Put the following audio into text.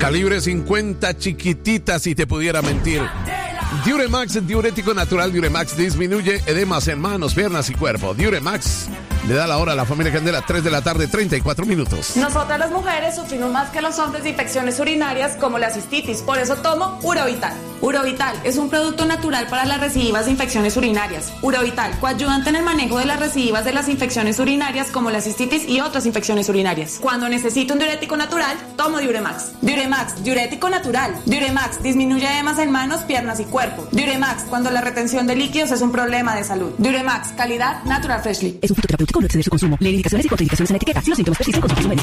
Calibre 50, chiquitita si te pudiera mentir. Diuremax, diurético natural. Diuremax disminuye edemas en manos, piernas y cuerpo. Diuremax le da la hora a la familia Candela, 3 de la tarde, 34 minutos. Nosotras las mujeres sufrimos más que los hombres de infecciones urinarias como la cistitis, por eso tomo Urovital. Urovital es un producto natural para las recidivas de infecciones urinarias. Urovital, coayudante en el manejo de las recidivas de las infecciones urinarias como la cistitis y otras infecciones urinarias. Cuando necesito un diurético natural, tomo Diuremax. Diuremax, diurético natural. Diuremax disminuye edemas en manos, piernas y cuerpo. Diuremax, cuando la retención de líquidos es un problema de salud. Diuremax, calidad Natural Freshly. Es un fitoterapéutico, no exceder su consumo. Lee indicaciones y contraindicaciones en la etiqueta. Si los síntomas persisten, consulte su médico.